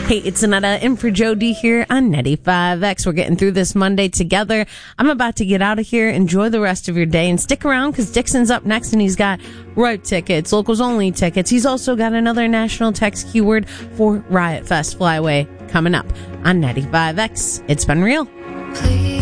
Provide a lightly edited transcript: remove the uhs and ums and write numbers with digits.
Hey, it's Annetta in for Joe D here on 95X. We're getting through this Monday together. I'm about to get out of here. Enjoy the rest of your day and stick around because Dixon's up next and he's got Riot tickets, locals only tickets. He's also got another national text keyword for Riot Fest Flyway coming up on 95X. It's been real. Please.